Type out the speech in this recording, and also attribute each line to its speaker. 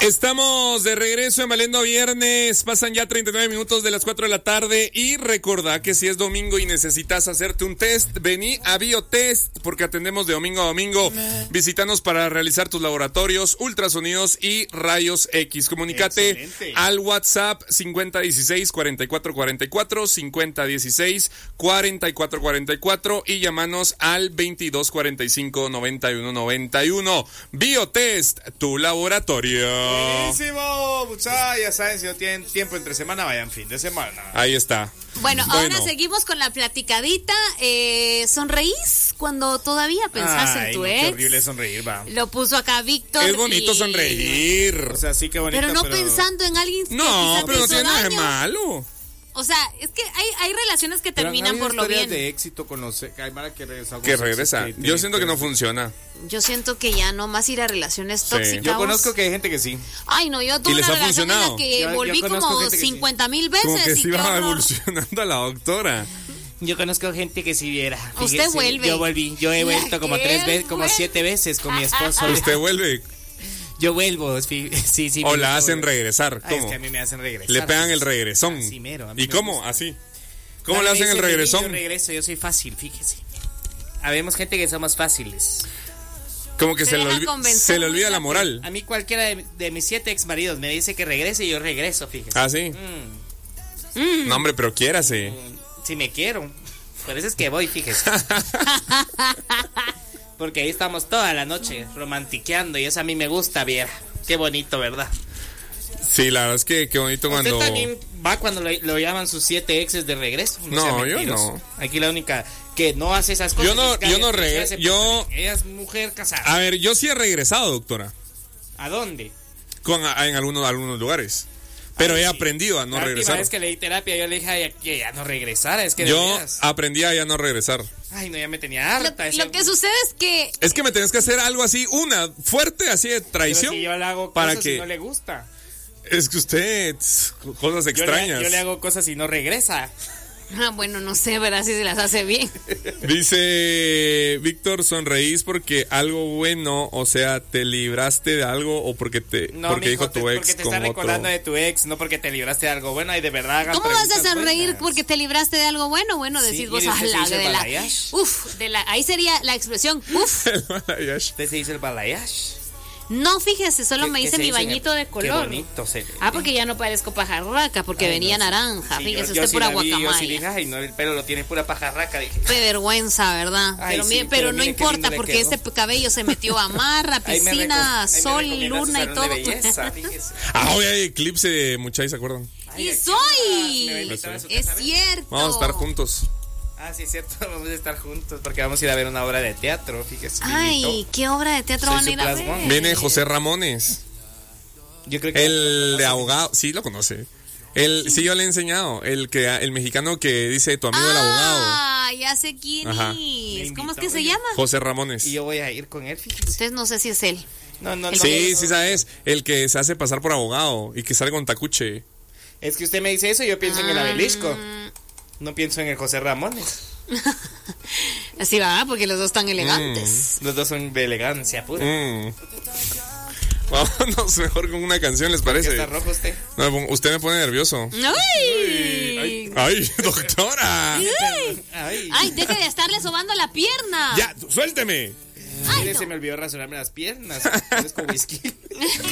Speaker 1: Estamos de regreso en Valiendo Viernes. Pasan ya 39 minutos de las 4 de la tarde. Y recordá que si es domingo y necesitas hacerte un test, vení a Biotest, porque atendemos de domingo a domingo. Visítanos para realizar tus laboratorios, ultrasonidos y rayos X. Comunícate al WhatsApp 5016-4444, 5016-4444 y llámanos al 2245-9191. Biotest, tu laboratorio.
Speaker 2: Buenísimo, muchachos, ya saben, si no tienen tiempo entre semana, vayan fin de semana.
Speaker 1: Ahí está.
Speaker 3: Bueno, ahora seguimos con la platicadita. ¿Sonreís cuando todavía pensás en tu ex?
Speaker 2: Qué horrible sonreír, va.
Speaker 3: Lo puso acá Víctor.
Speaker 1: Es bonito sonreír.
Speaker 2: O sea, sí que bonito,
Speaker 3: pero no pensando en alguien que
Speaker 1: no, pero no tiene nada de
Speaker 3: daño.
Speaker 1: malo.
Speaker 3: O sea, es que hay relaciones que terminan por lo bien.
Speaker 2: De éxito con los hay mara que regresa.
Speaker 1: Que regresa. Yo siento que no funciona.
Speaker 3: Yo siento que ya no más ir a relaciones tóxicas.
Speaker 2: Yo conozco que hay gente que sí.
Speaker 3: Ay, no, yo tuve una relación en la que volví como 50,000 veces.
Speaker 1: Como que sí va evolucionando a la doctora.
Speaker 2: Yo conozco gente que si viera.
Speaker 3: Fíjese, usted vuelve.
Speaker 2: Yo he vuelto como 7 veces con mi esposo.
Speaker 1: Usted vuelve.
Speaker 2: Yo vuelvo, sí.
Speaker 1: O la hacen regresar. ¿Cómo?
Speaker 2: Es que a mí me hacen regresar.
Speaker 1: Le pegan el regresón.
Speaker 2: Así mero.
Speaker 1: ¿Y cómo? Gusta. Así. ¿Cómo le hacen el regresón?
Speaker 2: Yo regreso, yo soy fácil, fíjese. Habemos gente que somos fáciles.
Speaker 1: Como que se le olvida la moral.
Speaker 2: A mí cualquiera de mis 7 ex maridos me dice que regrese y yo regreso, fíjese.
Speaker 1: ¿Ah, sí? No, hombre, pero quiérase.
Speaker 2: Si me quiero. Por eso es que voy, fíjese. Porque ahí estamos toda la noche romantiqueando y eso a mí me gusta, viera. Qué bonito, ¿verdad?
Speaker 1: Sí, la verdad es que qué bonito cuando...
Speaker 2: ¿Usted también va cuando lo llaman sus 7 exes de regreso?
Speaker 1: No, yo no.
Speaker 2: Aquí la única que no hace esas cosas.
Speaker 1: Yo no regreso.
Speaker 2: Ella es mujer casada.
Speaker 1: A ver, yo sí he regresado, doctora.
Speaker 2: ¿A dónde?
Speaker 1: En algunos lugares. Pero he aprendido a no regresar. La última
Speaker 2: vez que le di terapia, yo le dije que ya no regresara. Es que
Speaker 1: yo aprendí a ya no regresar.
Speaker 2: Ay, no, ya me tenía harta.
Speaker 3: Lo que sucede es que...
Speaker 1: Es que me tenés que hacer algo así, fuerte, así de traición.
Speaker 2: Pero si yo le hago cosas y no le gusta.
Speaker 1: Es que usted, cosas extrañas.
Speaker 2: Yo le hago cosas y no regresa.
Speaker 3: Bueno, no sé, ¿verdad? Si se las hace bien.
Speaker 1: Dice Víctor, sonreís porque algo bueno, o sea, te libraste de algo o porque dijo tu ex.
Speaker 2: Porque te está recordando de tu ex, no porque te libraste de algo bueno y de verdad.
Speaker 3: ¿Cómo vas a sonreír porque te libraste de algo bueno? Bueno, decís vos, ahí sería la expresión, uf.
Speaker 1: El balayage.
Speaker 2: ¿Usted se dice el balayage?
Speaker 3: No, fíjese, solo me hice mi bañito de color.
Speaker 2: Qué bonito
Speaker 3: porque ya no parezco pajarraca, porque venía naranja.
Speaker 2: Sí,
Speaker 3: fíjese, usted pura guacamaya.
Speaker 2: Yo sí dije, ay, no, el pelo lo tiene pura pajarraca, dije.
Speaker 3: Qué vergüenza, ¿verdad?
Speaker 2: Ay,
Speaker 3: pero no importa, porque este cabello se metió a mar, a piscina, sol, luna y todo.
Speaker 2: Belleza,
Speaker 1: hoy hay eclipse, muchachos, ¿se acuerdan?
Speaker 3: ¡Y soy! Es cierto.
Speaker 1: Vamos a estar juntos.
Speaker 2: Ah, sí, es cierto, vamos a estar juntos porque vamos a ir a ver una obra de teatro, fíjese.
Speaker 3: Ay, ¿qué obra de teatro van a ir a ver?
Speaker 1: Viene José Ramones.
Speaker 2: Yo creo que
Speaker 1: el de abogado, sí lo conoce. Sí, yo le he enseñado. El mexicano que dice tu amigo el abogado.
Speaker 3: Ah, ya sé quién es. ¿Cómo es que se llama?
Speaker 1: José Ramones.
Speaker 2: Y yo voy a ir con él, fíjese.
Speaker 3: Usted no sé si es él.
Speaker 2: No.
Speaker 1: Sí, sabes. El que se hace pasar por abogado y que sale con tacuche.
Speaker 2: Es que usted me dice eso y yo pienso en el Abelisco. No pienso en el José Ramones.
Speaker 3: Así va, porque los dos están elegantes.
Speaker 2: Los dos son de elegancia pura.
Speaker 1: Vámonos mejor con una canción, ¿les parece?
Speaker 2: ¿Está rojo usted?
Speaker 1: No, usted me pone nervioso. ¡Ay, doctora!
Speaker 3: ¡Ay, deje de estarle sobando la pierna!
Speaker 1: ¡Ya, suélteme!
Speaker 2: Se me olvidó rasurarme las piernas. Es con whisky.